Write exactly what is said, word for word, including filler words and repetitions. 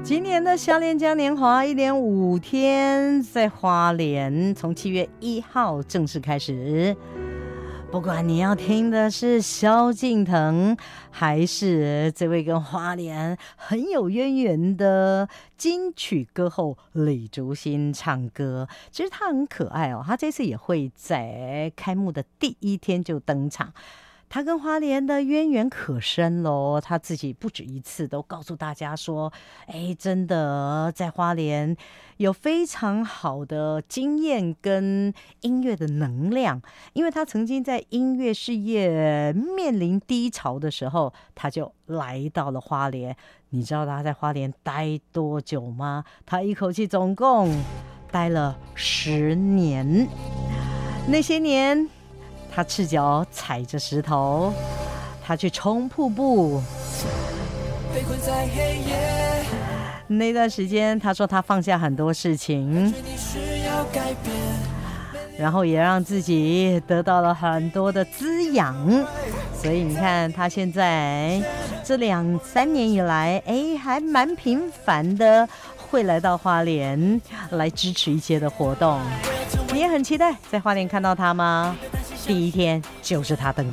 今年的小莲嘉年华一连五天，在花莲，从七月一号正式开始。不管你要听的是萧敬腾，还是这位跟花莲很有渊源的金曲歌后李竹新唱歌，其实他很可爱哦。他这次也会在开幕的第一天就登场。他跟花莲的渊源可深咯，他自己不止一次都告诉大家说，哎，真的在花莲有非常好的经验跟音乐的能量，因为他曾经在音乐事业面临低潮的时候，他就来到了花莲。你知道他在花莲待多久吗？他一口气总共待了十年，那些年他赤脚踩着石头，他去冲瀑布。那段时间他说他放下很多事情，然后也让自己得到了很多的滋养。所以你看他现在这两三年以来，哎，还蛮频繁的会来到花莲来支持一些的活动。你也很期待在花莲看到他吗？第一天就是他登场。